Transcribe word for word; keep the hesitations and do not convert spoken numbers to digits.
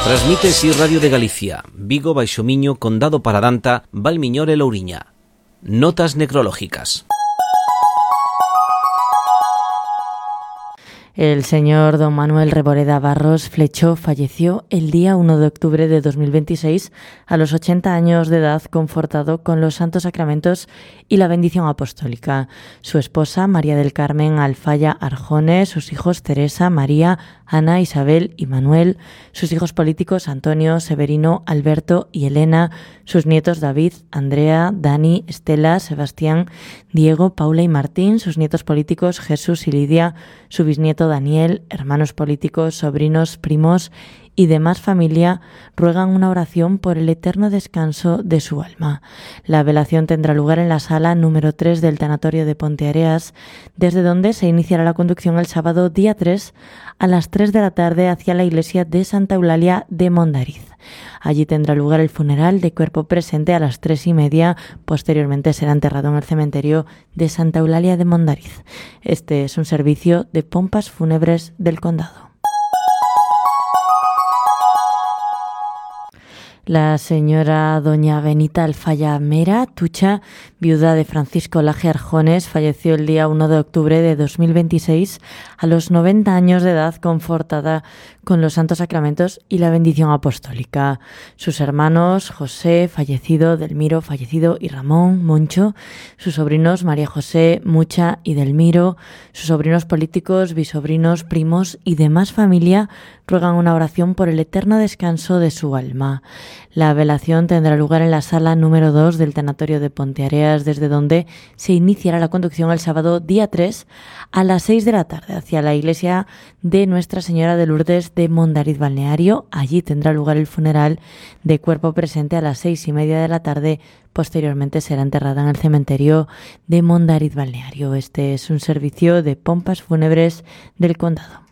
Transmite Si Radio de Galicia, Vigo, Baixo Miño, Condado Paradanta, Valmiñor e Louriña. Notas necrológicas. El señor don Manuel Reboreda Barros Flechó falleció el día uno de octubre de dos mil veintiséis a los ochenta años de edad, confortado con los santos sacramentos y la bendición apostólica. Su esposa, María del Carmen Alfaya Arjones, sus hijos Teresa, María, Ana, Isabel y Manuel, sus hijos políticos Antonio, Severino, Alberto y Elena, sus nietos David, Andrea, Dani, Estela, Sebastián, Diego, Paula y Martín, sus nietos políticos Jesús y Lidia, su bisnieto Daniel, hermanos políticos, sobrinos, primos y demás familia ruegan una oración por el eterno descanso de su alma. La velación tendrá lugar en la sala número tres del tanatorio de Ponteareas, desde donde se iniciará la conducción el sábado día tres a las tres de la tarde hacia la iglesia de Santa Eulalia de Mondariz. Allí tendrá lugar el funeral de cuerpo presente a las tres y media. Posteriormente será enterrado en el cementerio de Santa Eulalia de Mondariz. Este es un servicio de pompas fúnebres del condado. La señora doña Benita Alfaya Mera Tucha, viuda de Francisco Laje Arjones, falleció el día uno de octubre de dos mil veintiséis a los noventa años de edad, confortada con los santos sacramentos y la bendición apostólica. Sus hermanos José, fallecido, Delmiro, fallecido, y Ramón, Moncho, sus sobrinos María José, Mucha y Delmiro, sus sobrinos políticos, bisobrinos, primos y demás familia ruegan una oración por el eterno descanso de su alma. La velación tendrá lugar en la sala número dos del tanatorio de Ponteareas, desde donde se iniciará la conducción el sábado día tres a las seis de la tarde hacia la iglesia de Nuestra Señora de Lourdes de Mondariz Balneario. Allí tendrá lugar el funeral de cuerpo presente a las seis y media de la tarde. Posteriormente será enterrada en el cementerio de Mondariz Balneario. Este es un servicio de pompas fúnebres del condado.